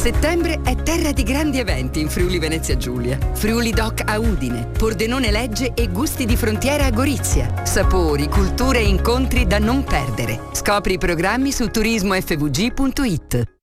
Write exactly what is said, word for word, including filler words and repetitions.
Settembre è terra di grandi eventi in Friuli Venezia Giulia. Friuli Doc a Udine, Pordenone Legge e Gusti di Frontiera a Gorizia. Sapori, culture e incontri da non perdere. Scopri i programmi su turismo f v g punto it.